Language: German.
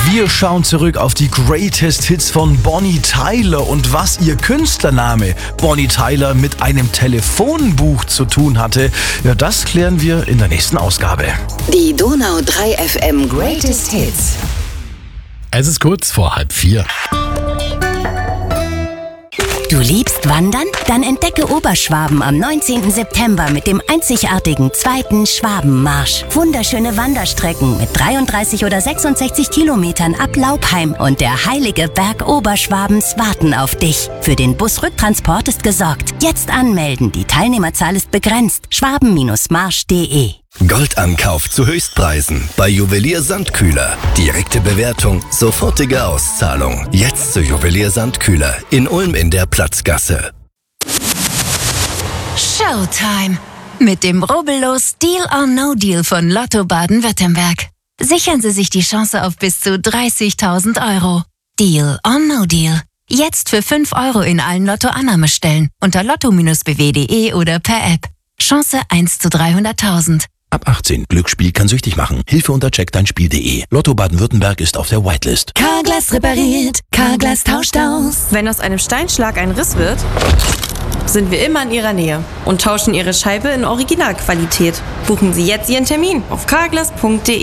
Wir schauen zurück auf die Greatest Hits von Bonnie Tyler und was ihr Künstlername Bonnie Tyler mit einem Telefonbuch zu tun hatte, ja, das klären wir in der nächsten Ausgabe. Die Donau 3 FM Greatest Hits. Es ist kurz vor 3:30. Du liebst Wandern? Dann entdecke Oberschwaben am 19. September mit dem einzigartigen 2. Schwabenmarsch. Wunderschöne Wanderstrecken mit 33 oder 66 Kilometern ab Laubheim und der heilige Berg Oberschwabens warten auf dich. Für den Busrücktransport ist gesorgt. Jetzt anmelden, die Teilnehmerzahl ist begrenzt. schwaben-marsch.de. Goldankauf zu Höchstpreisen bei Juwelier Sandkühler. Direkte Bewertung, sofortige Auszahlung. Jetzt zu Juwelier Sandkühler in Ulm in der Platzgasse. Showtime! Mit dem rubbellos Deal or No Deal von Lotto Baden-Württemberg. Sichern Sie sich die Chance auf bis zu 30.000 €. Deal or No Deal. Jetzt für 5 € in allen Lotto-Annahmestellen unter lotto-bw.de oder per App. Chance 1 zu 300.000. Ab 18. Glücksspiel kann süchtig machen. Hilfe unter checkdeinspiel.de. Lotto Baden-Württemberg ist auf der Whitelist. Carglass repariert, Carglass tauscht aus. Wenn aus einem Steinschlag ein Riss wird, sind wir immer in Ihrer Nähe und tauschen Ihre Scheibe in Originalqualität. Buchen Sie jetzt Ihren Termin auf carglass.de.